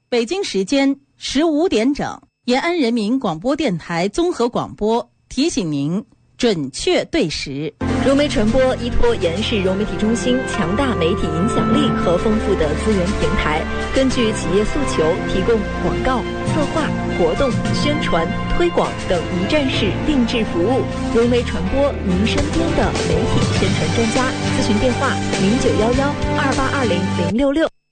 北京时间15点整，延安人民广播电台综合广播提醒您准确对时。 融媒传播依托延安市融媒体中心强大媒体影响力和丰富的资源平台，根据企业诉求，提供广告、策划、活动、宣传、推广等一站式定制服务。融媒传播，您身边的媒体宣传专家。咨询电话：091128200660。